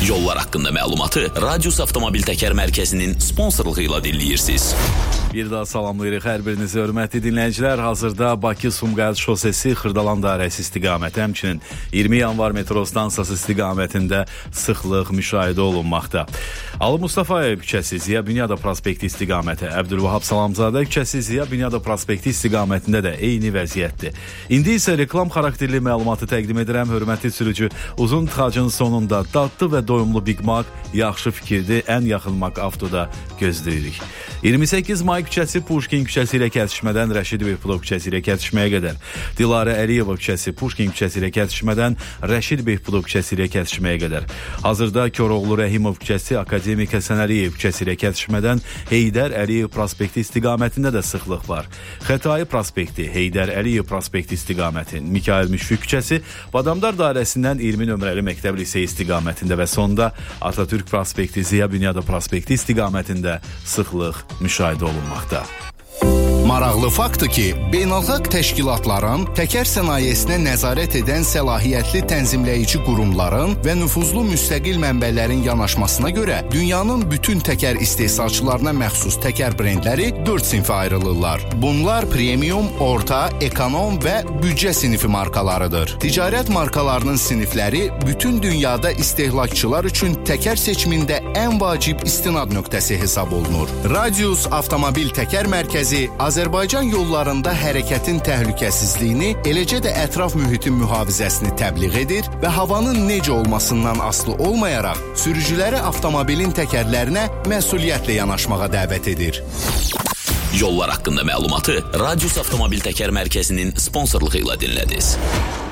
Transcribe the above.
Yollar haqqında məlumatı Radius Avtomobil Təkər Mərkəzinin sponsorluğu ilə dinləyirsiniz. Bir daha salamlayırıq hər birinizi, hörmətli dinləyicilər. Hazırda Bakı-Sumqayıt şosesi Xırdalan dairəsi istiqaməti, həmçinin 20 yanvar metro stansiyası istiqamətində sıxlıq müşahidə olunmaqda. Ali Mustafayev küçəsi, Ziya Bünyadov prospekti istiqaməti, Əbdülvahab Salamzadə küçəsi, Ziya Bünyadov prospekti istiqamətində də eyni vəziyyətdir. İndi isə reklam xarakterli məlumatı təqdim edirəm. Hörmətli sürücü, uzun tıxacın sonunda dadlı və doyumlu Big Mac yaxşı fikirdir. Ən yaxın Mac Avtoda gözləyirik. 28 May küçəsi Puşkin küçəsi ilə kəsişmədən Rəşidov Beypulov küçəsi ilə kəsişməyə qədər, Dilarə Əliyeva küçəsi Puşkin küçəsi ilə kəsişmədən Rəşid Beypulov küçəsi ilə kəsişməyə qədər. Hazırda Koroğlu Rəhimov küçəsi Akademik Həsən Əliyev küçəsi ilə kəsişmədən Heydər Əliyev prospekti istiqamətində də sıxlıq var. Xətai prospekti, Heydər Əliyev prospekti istiqaməti, Mikail Müşfiq küçəsi, Badamdar dairəsindən 20 nömrəli məktəb liseyi istiqamətində və sonda Atatürk prospekti, Ziya Bünyadov prospekti istiqamətində sıxlıq müşahidə olunmaqda. Maraqlı faktdır ki, beynəlxalq təşkilatların, təkər sənayesinə nəzarət edən səlahiyyətli tənzimləyici qurumların və nüfuzlu müstəqil mənbələrin yanaşmasına görə dünyanın bütün təkər istehsalçılarına məxsus təkər brendləri 4 sinfə ayrılırlar. Bunlar premium, orta, ekonom və büdcə sinifi markalarıdır. Ticarət markalarının sinifləri bütün dünyada istehlakçılar üçün təkər seçimində ən vacib istinad nöqtəsi hesab olunur. Radius Avtomobil Təkər Mərkəzi Azərbaycan yollarında hərəkətin təhlükəsizliyini, eləcə də ətraf mühitin mühafizəsini təbliğ edir və havanın necə olmasından asılı olmayaraq sürücüləri avtomobilin təkərlərinə məsuliyyətlə yanaşmağa dəvət edir. Yollar haqqında məlumatı Radius Avtomobil Təkər Mərkəzinin sponsorluğu ilə dinlədiniz.